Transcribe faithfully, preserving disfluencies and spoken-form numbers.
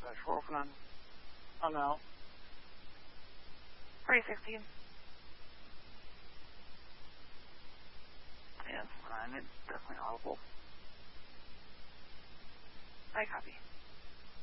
dispatch four oh nine. I'm out. three sixteen. Yeah, it's fine. It's definitely audible. I copy.